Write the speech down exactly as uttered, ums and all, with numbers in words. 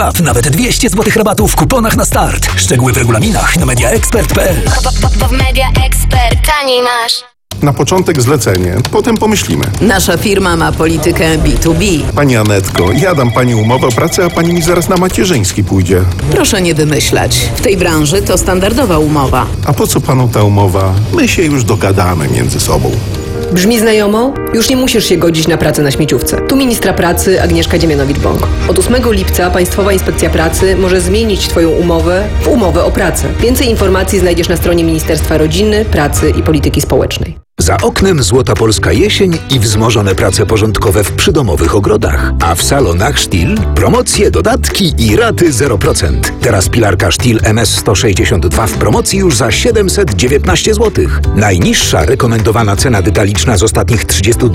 App nawet dwieście złotych rabatu w kuponach na start. Szczegóły w regulaminach na mediaexpert kropka p l. Bo w Media Expert taniej masz. Na początek zlecenie, potem pomyślimy. Nasza firma ma politykę B dwa B. Pani Anetko, ja dam pani umowę o pracę, a pani mi zaraz na macierzyński pójdzie. Proszę nie wymyślać. W tej branży to standardowa umowa. A po co panu ta umowa? My się już dogadamy między sobą. Brzmi znajomo? Już nie musisz się godzić na pracę na śmieciówce. Tu ministra pracy Agnieszka Dziemianowicz-Bąk. Od ósmego lipca Państwowa Inspekcja Pracy może zmienić Twoją umowę w umowę o pracę. Więcej informacji znajdziesz na stronie Ministerstwa Rodziny, Pracy i Polityki Społecznej. Za oknem złota polska jesień i wzmożone prace porządkowe w przydomowych ogrodach. A w salonach Stihl promocje, dodatki i raty zero procent. Teraz pilarka Stihl M S sto sześćdziesiąt dwa w promocji już za siedemset dziewiętnaście złotych. Najniższa rekomendowana cena detaliczna z ostatnich trzydziestu